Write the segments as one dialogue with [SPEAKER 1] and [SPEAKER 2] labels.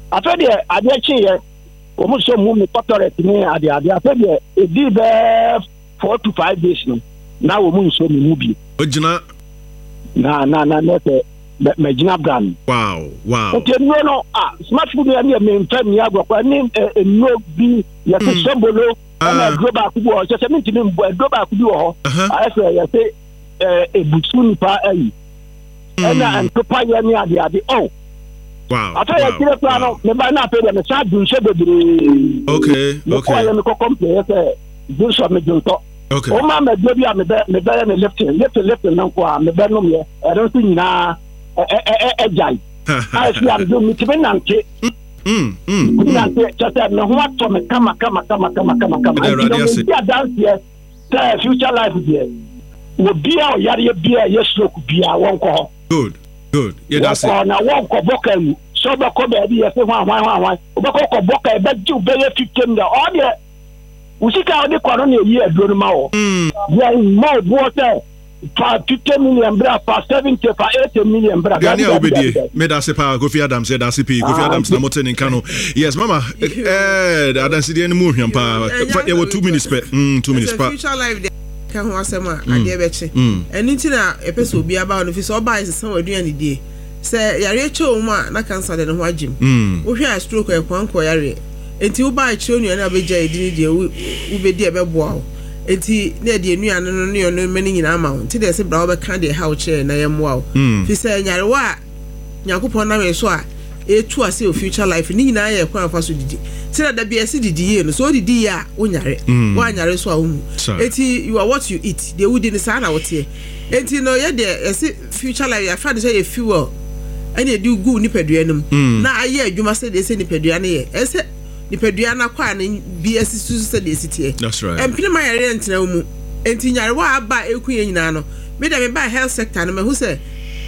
[SPEAKER 1] after the adechi almost so move me doctorate ni ade after the e di be 4 to 5 days no now we move so me mubi
[SPEAKER 2] ojina
[SPEAKER 1] na Magina brand.
[SPEAKER 2] Wow.
[SPEAKER 1] Okay, no. Smartphone ni me nfa mi agwa ni no bi ya se sobolo na global ku bo se me ntimi mbo global ku bi wo ho. I say ya say ebusu nipa ayi. Na antopa ya ni ade oh.
[SPEAKER 2] Wow.
[SPEAKER 1] After ya kire plan no me ba na pe de me sa dun se bebre.
[SPEAKER 2] Okay.
[SPEAKER 1] Ko ya me ko compare say dun so me dun to.
[SPEAKER 2] Okay.
[SPEAKER 1] O ma me do bi me be me left na ko me be no me e don so nyina ejai I see am do me tibenante nante chata no ho ato me kama ya dance here future life there wo bia o yare bia yesu ku bia won ko
[SPEAKER 2] good yeah that's it
[SPEAKER 1] na won ko boka mu so be ko be bi yesu hwan o be ko boka e be ju be 15 da all the usika o de ko no na yi aduro no ma wo ya mo bo for 50 million bra for 70 for 80 million bra
[SPEAKER 2] Gani obedi me da se pa Kofi Adams said da se p Kofi Adams na moten in Kano yes mama adansi de mu hwam pa e wo 2 minutes per 2 minutes pa
[SPEAKER 3] future life ka ho asema ade be che eni ti na epeso obi aba no fi so oba ise san waduane die se yare che o mu na cancer de no ho agim wo hwe a stroke e kwanko yare enti wo ba che onu na beja edini die wo bedi e be boa enti na de nuane no ne no mani nyina ma ho ti de se bra wo be kan de how che na yemwa wo fi se nyare wa nyakopon na me so a etu ase o future life ni nyina ye kwan fa so didi ti na da bia se didi ye no so didi ya onyare wa nyare so a wo enti you are what you eat de wudi ni sa na wote enti no ye de ese future life ya fa de say ye fuel ani edi gu ni padua num na aye adwuma se de se ni padua ne ye ese ni padua na kwa na bia sisu se de sitie
[SPEAKER 2] that's right
[SPEAKER 3] empini ma yare ntena mu enti nyare wa aba eku ye nyina no me da me ba health sector no me hu se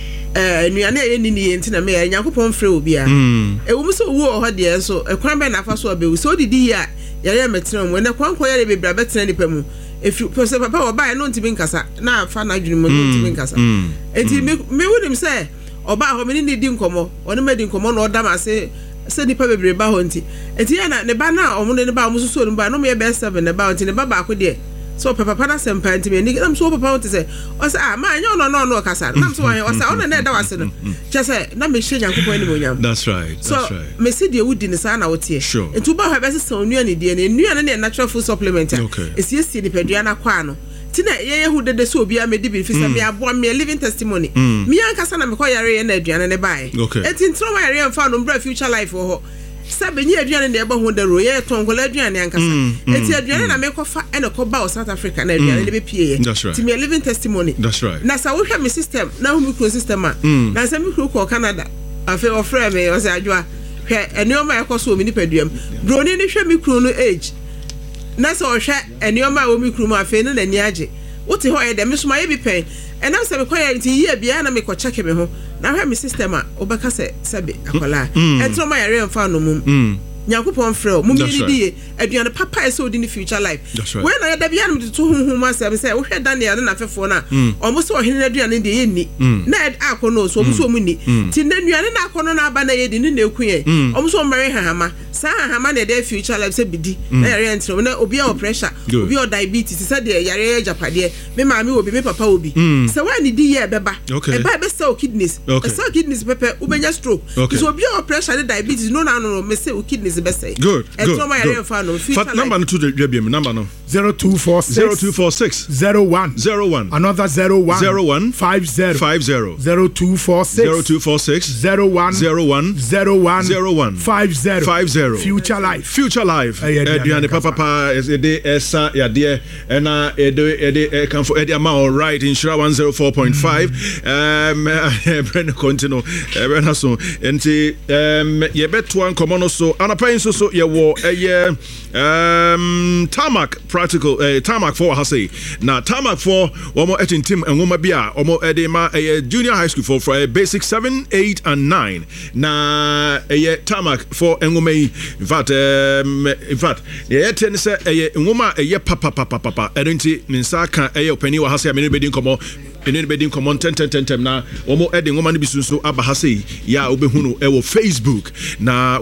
[SPEAKER 3] nuane ye ni enti na me ya Yakopon frɛ obi a ewu mu so wo ho de so ekwan be na fa so abewu so didi ya yare metena mu na kwan ko yare bebra betena nipa mu efi pose papa wo ba no ntimi nkasa na fa na adwene mu no ntimi nkasa enti me wunim se oba ho me ni di nkomo ono me di nkomo no oda ma se nipa bebre ba ho enti ya na ne ba na omo ne ba omo so no ba no me be 7 ne ba enti ne ba ba ko de so papa na sempa enti me ni am so papa enti se o se ma anya no kasa nam so wan o se ona na da wase no che se na me hye Yakopon ni monyam
[SPEAKER 2] that's right
[SPEAKER 3] so me se de wudi ni sa na wote enti ba ha be se son nuane de ne nuane ne natural food supplement esi ni pedua na kwa no tina ye hu de so obi a me di bi fi se me abo me living testimony me ankasa na me ko yare ye na aduane ne bae enti ntro wa yare mfa no bra future life ho sabenyi aduane ne eba ho de ro ye tonkola aduane ankasa enti aduane na me ko fa ene ko ba o South Africa na aduane ne be pie ye ti me living testimony
[SPEAKER 2] that's right na
[SPEAKER 3] sa wo hwa me system na hu micro system a na sa micro ko Canada afi o frɛ me o se adwa hwɛ enioma e ko so mi ni paduam bro ni hwɛ micro no age na so hwɛ enioma wo micro ma afi ne na ni age wote ho ye de me so ma ye bi pen enam se me ko ye nti ye bia na me ko check me ho na hwɛ me system a obeka se sebe akola entro ma yare mfa no mum Yakopon frɛ mum ni die aduane papa ese odi ni future life when na da bia no to hu ma se wo hwɛ Daniel na fefo na omo se ohene aduane de ye ni na akono so omo so mu ni ti na nuane na akono na aba na ye di ni na eku ye omo so mare hahama sa hahama na de future life se bidi na yare entro na obi a pressure obi o diabetes se de yare japade me ma me obi me papa obi se wa ni di ye beba e ba be se o kidneys se kidneys pepe ubenya stroke so obi a pressure de diabetes no me se o kidneys
[SPEAKER 2] good number to the number no 0246 01
[SPEAKER 4] another 01 50 0246 01 50 future life
[SPEAKER 2] aduane papa is the esa ya de na e kan for e ma all right insura 104.5 Brenda continue Brenda so enti ye beto an komo no so anapa so ye wo tarmac practical tarmac 4 ha say na tarmac 4 omo etintim enwoma bia omo edema junior high school for basic 7 8 and 9 na tarmac 4 enwoma in fact ye ten say enwoma papa edenti ninsa kan opani wa ha say amene bedin komo anybody come 10 na omo edin enwoma no bi so aba ha say ya obehunu e wo Facebook na